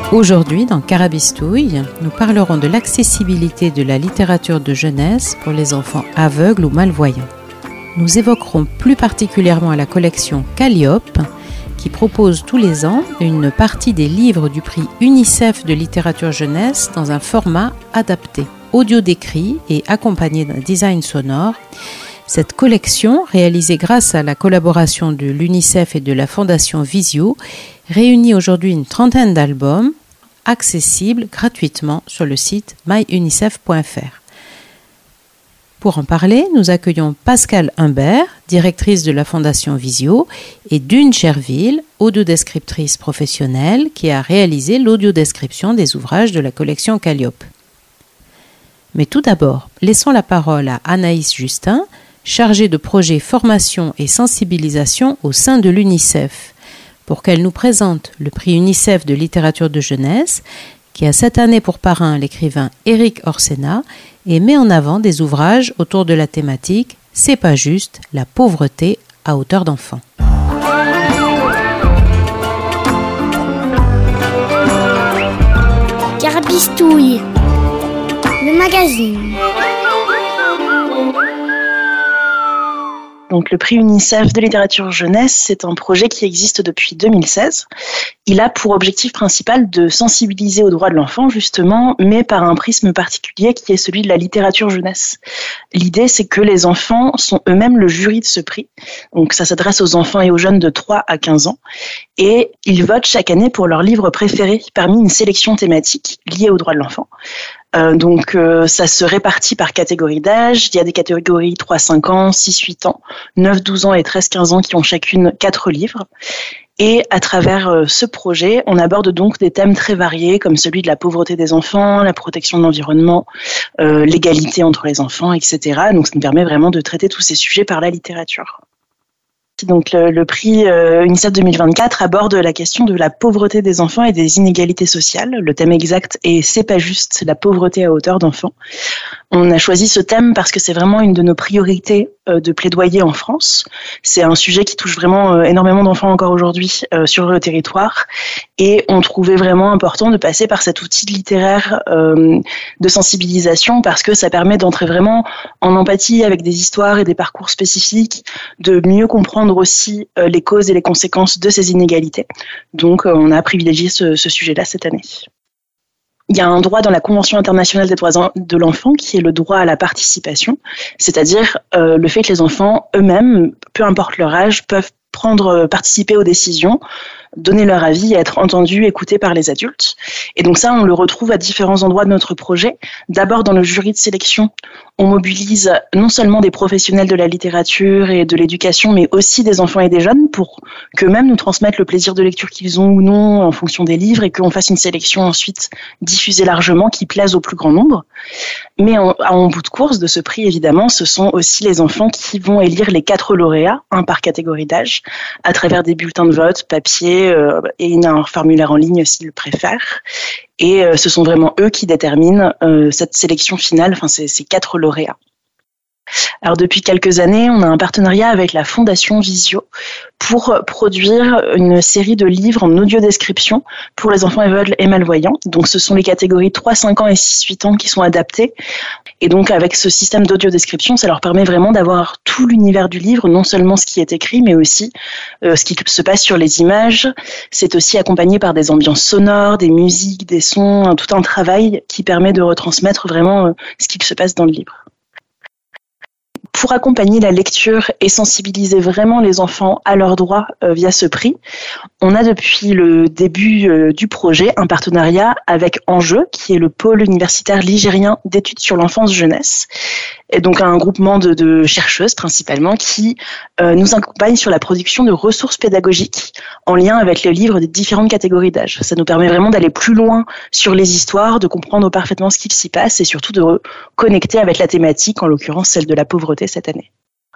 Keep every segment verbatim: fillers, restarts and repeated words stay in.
Aujourd'hui, dans Carabistouille, nous parlerons de l'accessibilité de la littérature de jeunesse pour les enfants aveugles ou malvoyants. Nous évoquerons plus particulièrement la collection Calliope, qui propose tous les ans une partie des livres du prix UNICEF de littérature jeunesse dans un format adapté, audio décrit et accompagné d'un design sonore. Cette collection, réalisée grâce à la collaboration de l'UNICEF et de la Fondation Visio, réunit aujourd'hui une trentaine d'albums accessibles gratuitement sur le site my unicef point f r. Pour en parler, nous accueillons Pascale Humbert, directrice de la Fondation Visio, et Dune Cherville, audiodescriptrice professionnelle, qui a réalisé l'audiodescription des ouvrages de la collection Calliope. Mais tout d'abord, laissons la parole à Anaïs Justin, chargée de projets formation et sensibilisation au sein de l'UNICEF, pour qu'elle nous présente le prix UNICEF de littérature de jeunesse, qui a cette année pour parrain l'écrivain Éric Orsena et met en avant des ouvrages autour de la thématique « C'est pas juste, la pauvreté à hauteur d'enfant ». Carabistouille, le magazine. Donc, le prix UNICEF de littérature jeunesse, c'est un projet qui existe depuis deux mille seize. Il a pour objectif principal de sensibiliser aux droits de l'enfant, justement, mais par un prisme particulier qui est celui de la littérature jeunesse. L'idée, c'est que les enfants sont eux-mêmes le jury de ce prix. Donc, ça s'adresse aux enfants et aux jeunes de trois à quinze ans. Et ils votent chaque année pour leur livre préféré parmi une sélection thématique liée aux droits de l'enfant. Euh, donc, euh, ça se répartit par catégorie d'âge. Il y a des catégories trois à cinq ans, six à huit ans, neuf à douze ans et treize à quinze ans qui ont chacune quatre livres. Et à travers euh, ce projet, on aborde donc des thèmes très variés comme celui de la pauvreté des enfants, la protection de l'environnement, euh, l'égalité entre les enfants, et cetera. Donc, ça nous permet vraiment de traiter tous ces sujets par la littérature. Donc le, le prix euh, UNICEF deux mille vingt-quatre aborde la question de la pauvreté des enfants et des inégalités sociales. Le thème exact est « C'est pas juste, la pauvreté à hauteur d'enfant ». On a choisi ce thème parce que c'est vraiment une de nos priorités euh, de plaidoyer en France. C'est un sujet qui touche vraiment euh, énormément d'enfants encore aujourd'hui euh, sur le territoire. Et on trouvait vraiment important de passer par cet outil littéraire euh, de sensibilisation parce que ça permet d'entrer vraiment en empathie avec des histoires et des parcours spécifiques, de mieux comprendre aussi euh, les causes et les conséquences de ces inégalités. Donc, euh, on a privilégié ce, ce sujet-là cette année. Il y a un droit dans la Convention internationale des droits de l'enfant qui est le droit à la participation, c'est-à-dire euh, le fait que les enfants eux-mêmes, peu importe leur âge, peuvent prendre, participer aux décisions, donner leur avis et être entendus, écoutés par les adultes. Et donc ça, on le retrouve à différents endroits de notre projet. D'abord, dans le jury de sélection, on mobilise non seulement des professionnels de la littérature et de l'éducation, mais aussi des enfants et des jeunes pour qu'eux-mêmes nous transmettent le plaisir de lecture qu'ils ont ou non en fonction des livres et qu'on fasse une sélection ensuite diffusée largement qui plaise au plus grand nombre. Mais en, en bout de course de ce prix, évidemment, ce sont aussi les enfants qui vont élire les quatre lauréats, un par catégorie d'âge, à travers des bulletins de vote, papier euh, et un formulaire en ligne s'ils le préfèrent. Et euh, ce sont vraiment eux qui déterminent euh, cette sélection finale, enfin ces, ces quatre lauréats. Alors depuis quelques années, on a un partenariat avec la Fondation Visio pour produire une série de livres en audiodescription pour les enfants aveugles et malvoyants. Donc ce sont les catégories trois à cinq ans et six à huit ans qui sont adaptées. Et donc avec ce système d'audiodescription, ça leur permet vraiment d'avoir tout l'univers du livre, non seulement ce qui est écrit, mais aussi euh, ce qui se passe sur les images. C'est aussi accompagné par des ambiances sonores, des musiques, des sons, tout un travail qui permet de retransmettre vraiment euh, ce qui se passe dans le livre. Pour accompagner la lecture et sensibiliser vraiment les enfants à leurs droits euh, via ce prix, on a depuis le début euh, du projet un partenariat avec Enjeu, qui est le pôle universitaire ligérien d'études sur l'enfance-jeunesse, et donc un groupement de, de chercheuses principalement qui euh, nous accompagnent sur la production de ressources pédagogiques en lien avec les livres des différentes catégories d'âge. Ça nous permet vraiment d'aller plus loin sur les histoires, de comprendre parfaitement ce qu'il s'y passe et surtout de connecter avec la thématique, en l'occurrence celle de la pauvreté cette année.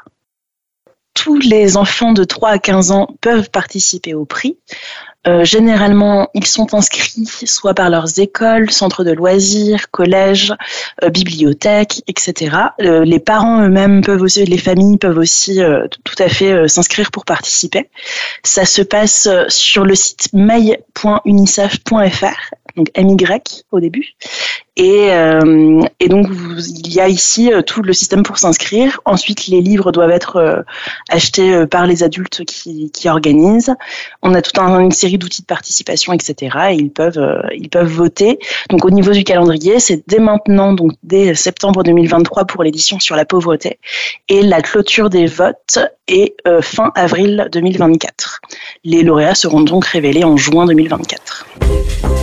Tous les enfants de trois à quinze ans peuvent participer au prix. Euh, généralement, ils sont inscrits soit par leurs écoles, centres de loisirs, collèges, euh, bibliothèques, et cetera. Euh, les parents eux-mêmes peuvent aussi, les familles peuvent aussi euh, tout à fait euh, s'inscrire pour participer. Ça se passe sur le site mail point unicef point f r. donc M Y au début. Et, euh, et donc, vous, il y a ici euh, tout le système pour s'inscrire. Ensuite, les livres doivent être euh, achetés euh, par les adultes qui, qui organisent. On a toute un, une série d'outils de participation, et cetera. Et ils peuvent, euh, ils peuvent voter. Donc, au niveau du calendrier, c'est dès maintenant, donc dès septembre deux mille vingt-trois pour l'édition sur la pauvreté. Et la clôture des votes est euh, fin avril deux mille vingt-quatre. Les lauréats seront donc révélés en juin deux mille vingt-quatre.